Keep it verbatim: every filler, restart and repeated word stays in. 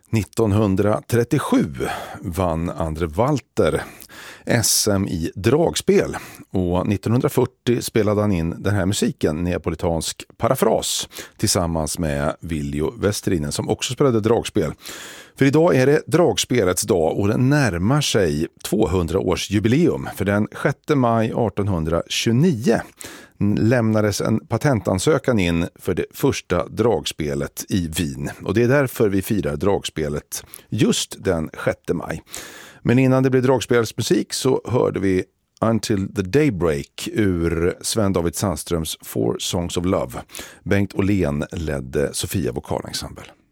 nittonhundratrettiosju vann Andre Walter S M i dragspel och nittonhundrafyrtio spelade han in den här musiken, Neapolitansk parafras, tillsammans med Viljo Westerinen som också spelade dragspel. För idag är det dragspelets dag och den närmar sig tvåhundraårsjubileum. För den sjätte maj artonhundratjugonio lämnades en patentansökan in för det första dragspelet i Wien. Och det är därför vi firar dragspelet just den sjätte maj. Men innan det blev dragspelsmusik så hörde vi Until the Daybreak ur Sven David Sandströms Four Songs of Love. Bengt Åhlén ledde Sofia vokalensemble.